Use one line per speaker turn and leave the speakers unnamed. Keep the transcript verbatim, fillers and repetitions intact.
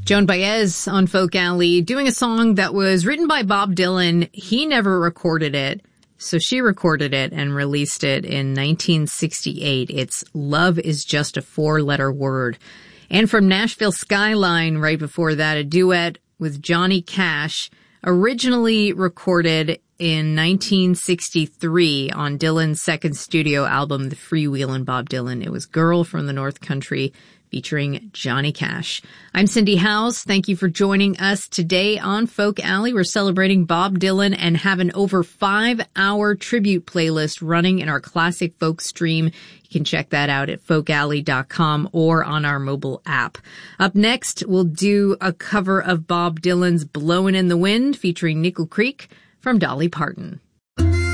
Joan Baez on Folk Alley doing a song that was written by Bob Dylan. He never recorded it, so she recorded it and released it in nineteen sixty-eight. It's Love Is Just a Four-Letter Word. And from Nashville Skyline, right before that, a duet with Johnny Cash, originally recorded in nineteen sixty-three on Dylan's second studio album, The Freewheelin' Bob Dylan. It was Girl from the North Country, featuring Johnny Cash. I'm Cindy Howes. Thank you for joining us today on Folk Alley. We're celebrating Bob Dylan and have an over five-hour tribute playlist running in our Classic Folk stream. You can check that out at folk alley dot com or on our mobile app. Up next, we'll do a cover of Bob Dylan's Blowin' in the Wind featuring Nickel Creek from Dolly Parton.